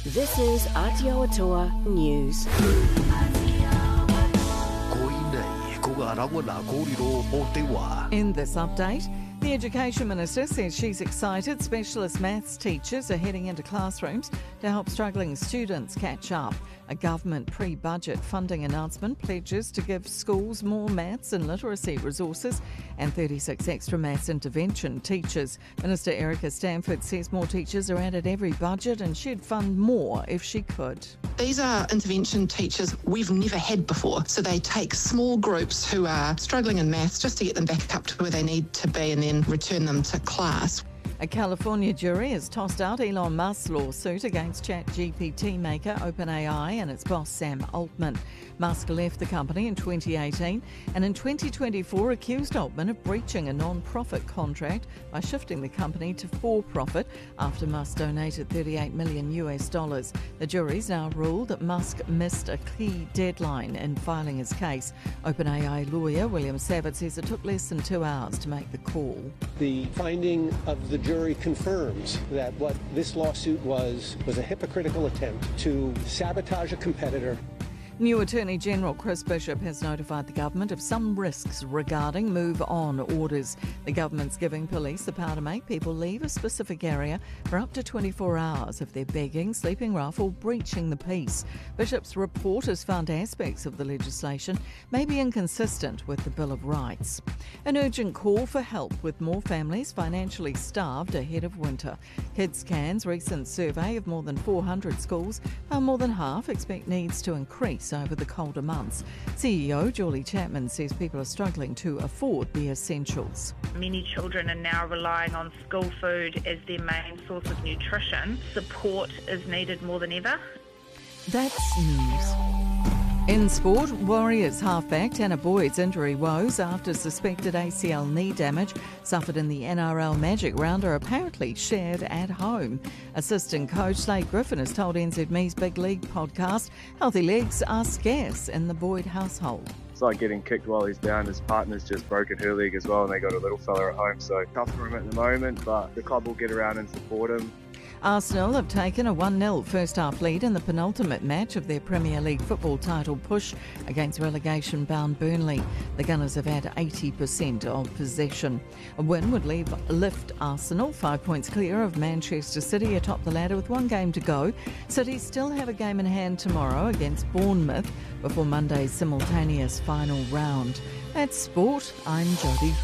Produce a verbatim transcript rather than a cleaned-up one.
This is Aotearoa News. In this update, the Education Minister says she's excited specialist maths teachers are heading into classrooms to help struggling students catch up. A government pre-budget funding announcement pledges to give schools more maths and literacy resources and thirty-six extra maths intervention teachers. Minister Erica Stanford says more teachers are added every budget and she'd fund more if she could. These are intervention teachers we've never had before. So they take small groups who are struggling in maths just to get them back up to where they need to be and then return them to class. A California jury has tossed out Elon Musk's lawsuit against ChatGPT maker OpenAI and its boss Sam Altman. Musk left the company in twenty eighteen and in twenty twenty-four accused Altman of breaching a non-profit contract by shifting the company to for-profit after Musk donated thirty-eight million US dollars. The jury's now ruled that Musk missed a key deadline in filing his case. OpenAI lawyer William Savitz says it took less than two hours to make the call. The finding of the jury confirms that what this lawsuit was was a hypocritical attempt to sabotage a competitor. New Attorney General Chris Bishop has notified the government of some risks regarding move-on orders. The government's giving police the power to make people leave a specific area for up to twenty-four hours if they're begging, sleeping rough or breaching the peace. Bishop's report has found aspects of the legislation may be inconsistent with the Bill of Rights. An urgent call for help with more families financially starved ahead of winter. KidsCan's recent survey of more than four hundred schools found more than half expect needs to increase over the colder months. C E O Julie Chapman says people are struggling to afford the essentials. Many children are now relying on school food as their main source of nutrition. Support is needed more than ever. That's news. In sport, Warriors halfback Tanner Boyd's injury woes after suspected A C L knee damage suffered in the N R L Magic round are apparently shared at home. Assistant coach Slade Griffin has told N Z Me's Big League podcast healthy legs are scarce in the Boyd household. It's like getting kicked while he's down. His partner's just broken her leg as well and they got a little fella at home, so tough for him at the moment, but the club will get around and support him. Arsenal have taken a one nil first-half lead in the penultimate match of their Premier League football title push against relegation-bound Burnley. The Gunners have had eighty percent of possession. A win would leave lift Arsenal five points clear of Manchester City atop the ladder with one game to go. City still have a game in hand tomorrow against Bournemouth before Monday's simultaneous final round. That's sport. I'm Jodie